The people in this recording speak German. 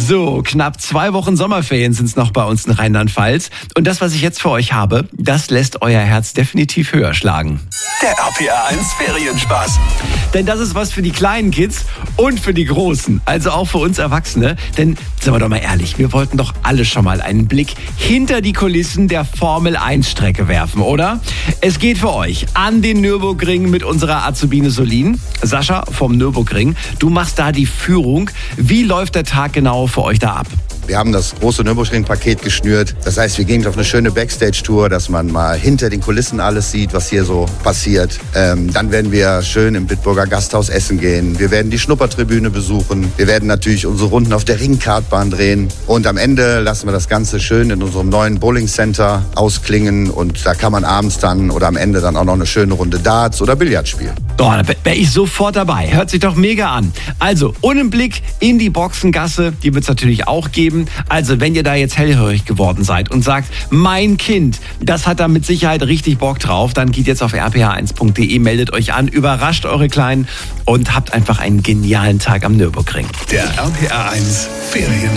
So, knapp 2 Wochen Sommerferien sind es noch bei uns in Rheinland-Pfalz. Und das, was ich jetzt für euch habe, das lässt euer Herz definitiv höher schlagen. Der RPR 1 Ferienspaß. Denn das ist was für die kleinen Kids und für die Großen. Also auch für uns Erwachsene. Denn, sagen wir doch mal ehrlich, wir wollten doch alle schon mal einen Blick hinter die Kulissen der Formel-1-Strecke werfen, oder? Es geht für euch an den Nürburgring mit unserer Azubine Solin. Sascha vom Nürburgring, du machst da die Führung. Wie läuft der Tag genau für euch da ab? Wir haben das große Nürburgring-Paket geschnürt. Das heißt, wir gehen auf eine schöne Backstage-Tour, dass man mal hinter den Kulissen alles sieht, was hier so passiert. Dann werden wir schön im Bitburger Gasthaus essen gehen. Wir werden die Schnuppertribüne besuchen. Wir werden natürlich unsere Runden auf der Ringkartbahn drehen. Und am Ende lassen wir das Ganze schön in unserem neuen Bowling-Center ausklingen. Und da kann man abends dann oder am Ende dann auch noch eine schöne Runde Darts oder Billard spielen. Oh, da wäre ich sofort dabei. Hört sich doch mega an. Also, und ein Blick in die Boxengasse, die wird es natürlich auch geben. Also, wenn ihr da jetzt hellhörig geworden seid und sagt, mein Kind, das hat da mit Sicherheit richtig Bock drauf, dann geht jetzt auf rpr1.de, meldet euch an, überrascht eure Kleinen und habt einfach einen genialen Tag am Nürburgring. Der RPR 1 Ferien.